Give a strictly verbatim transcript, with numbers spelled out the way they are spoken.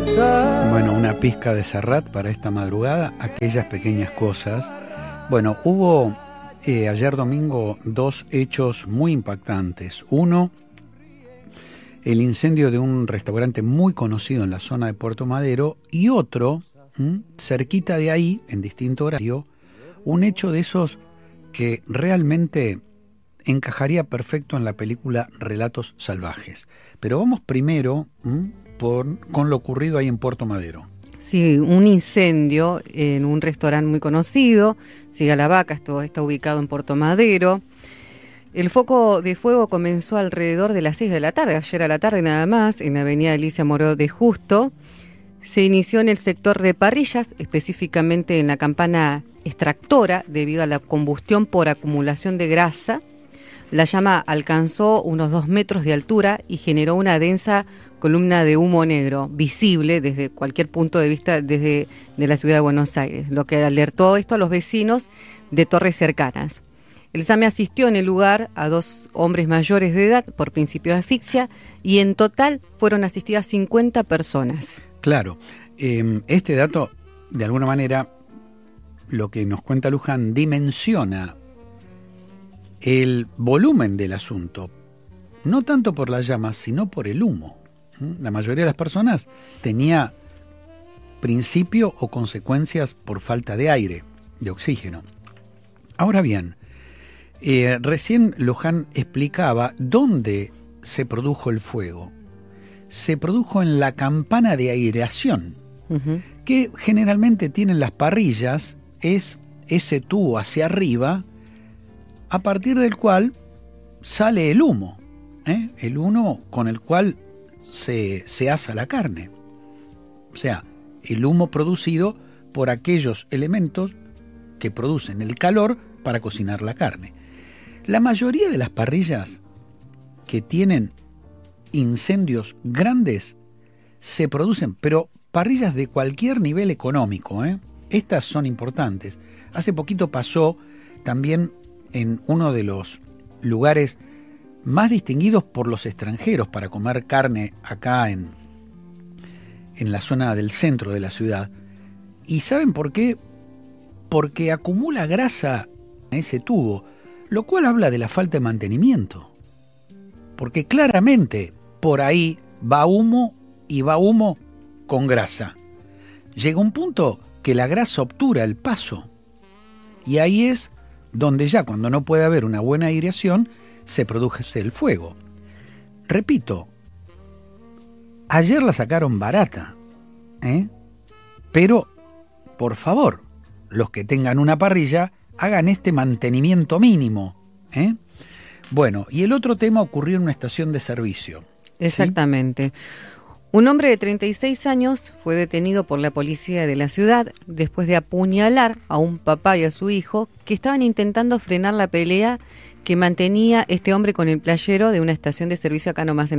Bueno, una pizca de Serrat para esta madrugada, aquellas pequeñas cosas. Bueno, hubo eh, ayer domingo dos hechos muy impactantes. Uno, el incendio de un restaurante muy conocido en la zona de Puerto Madero, y otro, ¿m? cerquita de ahí, en distinto horario, un hecho de esos que realmente encajaría perfecto en la película Relatos Salvajes. Pero vamos primero ¿m? Por, con lo ocurrido ahí en Puerto Madero. Sí, un incendio en un restaurante muy conocido, Siga la Vaca, esto está ubicado en Puerto Madero. El foco de fuego comenzó alrededor de las seis de la tarde, ayer a la tarde nada más, en la avenida Alicia Moró de Justo. Se inició en el sector de parrillas, específicamente en la campana extractora, debido a la combustión por acumulación de grasa. La llama alcanzó unos dos metros de altura y generó una densa columna de humo negro, visible desde cualquier punto de vista desde de la ciudad de Buenos Aires, lo que alertó esto a los vecinos de torres cercanas. El SAME asistió en el lugar a dos hombres mayores de edad por principio de asfixia y en total fueron asistidas cincuenta personas. Claro, eh, este dato, de alguna manera, lo que nos cuenta Luján, dimensiona el volumen del asunto, no tanto por las llamas, sino por el humo. La mayoría de las personas tenía principio o consecuencias por falta de aire, de oxígeno. Ahora bien, eh, recién Luján explicaba dónde se produjo el fuego. Se produjo en la campana de aireación, uh-huh. que generalmente tienen las parrillas, es ese tubo hacia arriba, a partir del cual sale el humo, ¿eh? el humo con el cual se, se asa la carne. O sea, el humo producido por aquellos elementos que producen el calor para cocinar la carne. La mayoría de las parrillas que tienen incendios grandes se producen, pero parrillas de cualquier nivel económico, ¿eh? Estas son importantes. Hace poquito pasó también en uno de los lugares más distinguidos por los extranjeros para comer carne acá en, en la zona del centro de la ciudad. ¿Y saben por qué? Porque acumula grasa en ese tubo, lo cual habla de la falta de mantenimiento. Porque claramente por ahí va humo y va humo con grasa. Llega un punto que la grasa obtura el paso y ahí es donde ya cuando no puede haber una buena aireación se produce el fuego. Repito, ayer la sacaron barata, ¿eh? Pero, por favor, los que tengan una parrilla, hagan este mantenimiento mínimo, ¿eh? Bueno, y el otro tema ocurrió en una estación de servicio. Exactamente. ¿Sí? Un hombre de treinta y seis años fue detenido por la policía de la ciudad después de apuñalar a un papá y a su hijo que estaban intentando frenar la pelea que mantenía este hombre con el playero de una estación de servicio acá nomás en